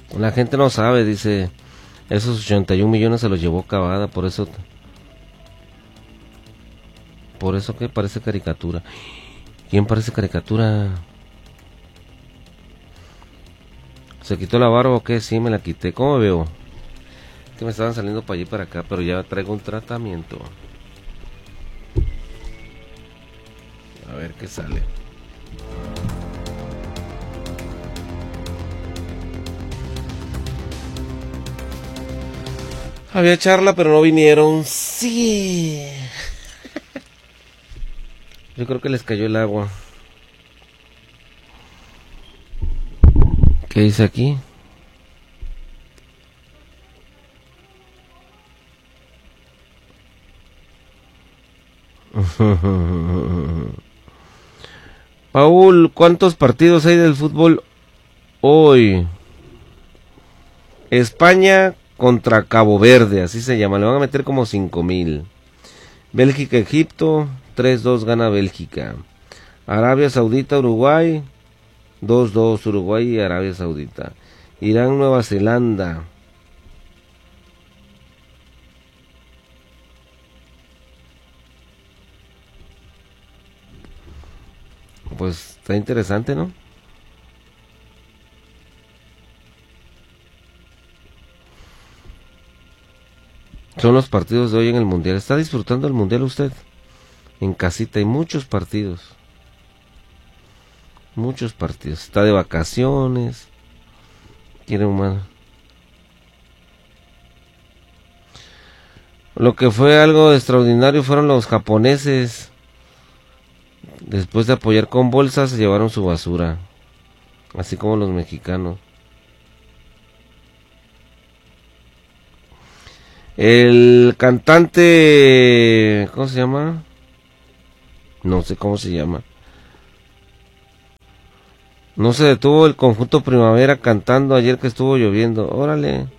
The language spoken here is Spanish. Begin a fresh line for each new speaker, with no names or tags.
La gente no sabe, dice, esos 81 millones se los llevó Cavada, por eso que parece caricatura. ¿Quién parece caricatura? ¿Se quitó la barba o qué? Sí, me la quité. ¿Cómo me veo? Que me estaban saliendo para allí y para acá, pero ya traigo un tratamiento. A ver qué sale. Había charla, pero no vinieron. Sí. Yo creo que les cayó el agua. ¿Qué dice aquí? Paul, ¿cuántos partidos hay del fútbol hoy? España contra Cabo Verde, así se llama. Le van a meter como 5,000. Bélgica, Egipto, 3-2 gana Bélgica. Arabia Saudita, Uruguay, 2-2 Uruguay y Arabia Saudita. Irán, Nueva Zelanda. Pues está interesante, ¿no? Son los partidos de hoy en el Mundial. ¿Está disfrutando el Mundial usted? En casita hay muchos partidos. Muchos partidos. Está de vacaciones. Quiere humano. Lo que fue algo extraordinario fueron los japoneses. Después de apoyar con bolsas, se llevaron su basura. Así como los mexicanos. El cantante... ¿Cómo se llama? No sé cómo se llama. No se detuvo el conjunto Primavera cantando ayer que estuvo lloviendo. Órale.